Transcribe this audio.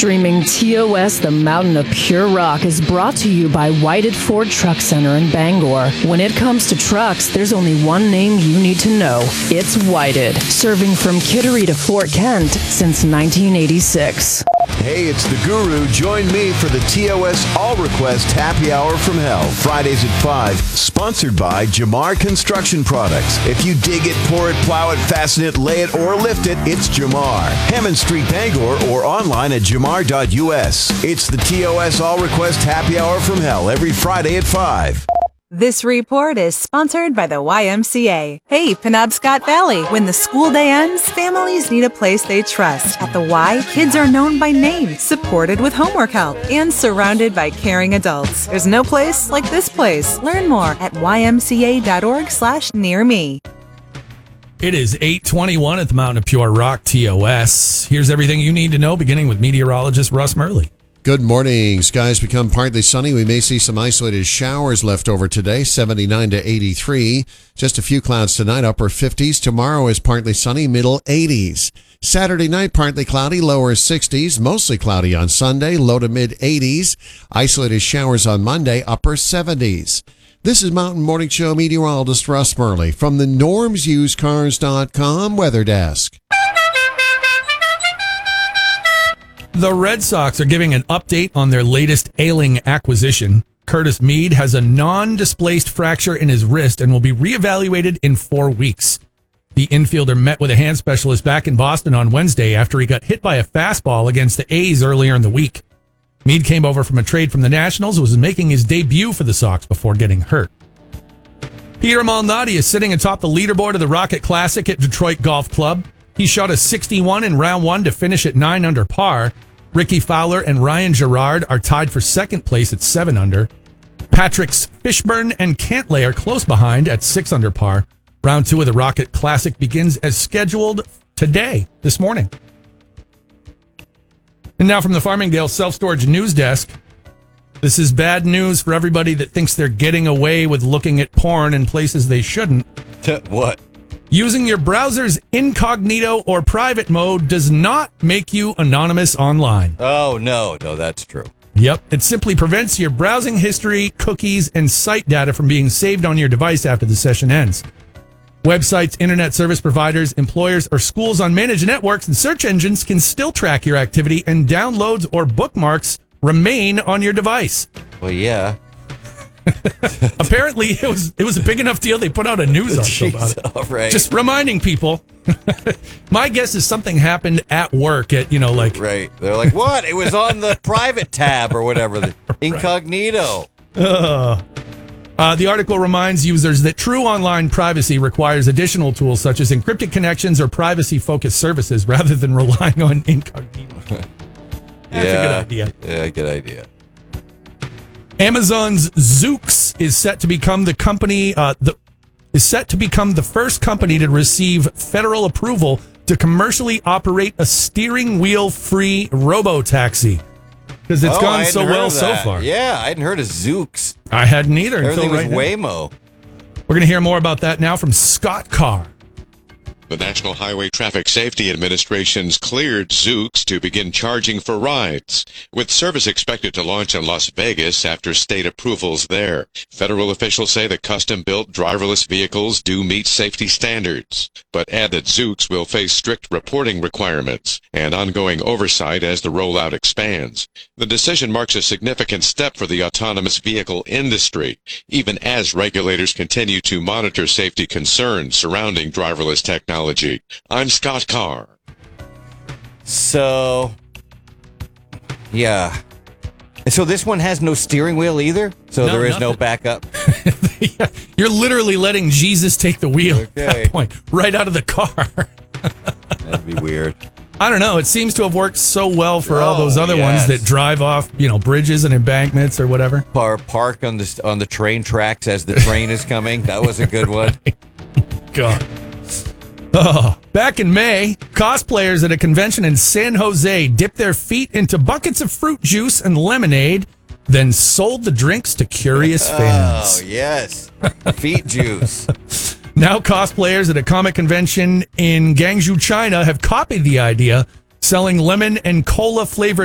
Streaming TOS, the Mountain of Pure Rock, is brought to you by Whited Ford Truck Center in Bangor. When it comes to trucks, there's only one name you need to know. It's Whited, serving from Kittery to Fort Kent since 1986. Hey, it's the Guru. Join me for the TOS All Request Happy Hour from Hell, Fridays at 5, sponsored by Jamar Construction Products. If you dig it, pour it, plow it, fasten it, lay it, or lift it, it's Jamar. Hammond Street, Bangor, or online at jamar.us. It's the TOS All Request Happy Hour from Hell every Friday at 5. This report is sponsored by the YMCA. Hey, Penobscot Valley. When the school day ends, families need a place they trust. At the Y, kids are known by name, supported with homework help, and surrounded by caring adults. There's no place like this place. Learn more at ymca.org/nearme. It is 8:21 at the Mountain of Pure Rock TOS. Here's everything you need to know, beginning with meteorologist Russ Murley. Good morning. Skies become partly sunny. We may see some isolated showers left over today, 79 to 83. Just a few clouds tonight, upper 50s. Tomorrow is partly sunny, middle 80s. Saturday night, partly cloudy, lower 60s. Mostly cloudy on Sunday, low to mid 80s. Isolated showers on Monday, upper 70s. This is Mountain Morning Show meteorologist Russ Murley from the NormsUseCars.com weather desk. The Red Sox are giving an update on their latest ailing acquisition. Curtis Mead has a non-displaced fracture in his wrist and will be reevaluated in 4 weeks. The infielder met with a hand specialist back in Boston on Wednesday after he got hit by a fastball against the A's earlier in the week. Mead came over from a trade from the Nationals and was making his debut for the Sox before getting hurt. Peter Malnati is sitting atop the leaderboard of the Rocket Classic at Detroit Golf Club. He shot a 61 in round one to finish at 9 under par. Ricky Fowler and Ryan Gerard are tied for second place at 7 under. Patrick's Fishburne and Cantlay are close behind at 6 under par. Round 2 of the Rocket Classic begins as scheduled today, this morning. And now from the Farmingdale Self-Storage News Desk, this is bad news for everybody that thinks they're getting away with looking at porn in places they shouldn't. What? Using your browser's incognito or private mode does not make you anonymous online. Oh, no, that's true. Yep. It simply prevents your browsing history, cookies, and site data from being saved on your device after the session ends. Websites, internet service providers, employers, or schools on managed networks and search engines can still track your activity, and downloads or bookmarks remain on your device. Well, yeah. Apparently, it was a big enough deal. They put out a news article about it. All right. Just reminding people. My guess is something happened at work at, Right. They're like, what? It was on the private tab or whatever. The incognito. The article reminds users that true online privacy requires additional tools such as encrypted connections or privacy-focused services rather than relying on incognito. That's a good idea. Yeah, good idea. Amazon's Zoox is set to become the first company to receive federal approval to commercially operate a steering wheel-free robo-taxi. Because it's gone so well so far. Yeah, I hadn't heard of Zoox. I hadn't either. Everything was now. Waymo. We're going to hear more about that now from Scott Carr. The National Highway Traffic Safety Administration's cleared Zoox to begin charging for rides, with service expected to launch in Las Vegas after state approvals there. Federal officials say the custom-built driverless vehicles do meet safety standards, but add that Zoox will face strict reporting requirements and ongoing oversight as the rollout expands. The decision marks a significant step for the autonomous vehicle industry, even as regulators continue to monitor safety concerns surrounding driverless technology. I'm Scott Carr. So, yeah. So this one has no steering wheel either? So there is no backup? Yeah, you're literally letting Jesus take the wheel at that point, right out of the car. That'd be weird. I don't know. It seems to have worked so well for all those other ones that drive off, bridges and embankments or whatever. Park on the train tracks as the train is coming. That was a good one. God. Oh, back in May, cosplayers at a convention in San Jose dipped their feet into buckets of fruit juice and lemonade, then sold the drinks to curious fans. Oh, yes. Feet juice. Now cosplayers at a comic convention in Guangzhou, China have copied the idea, selling lemon and cola flavored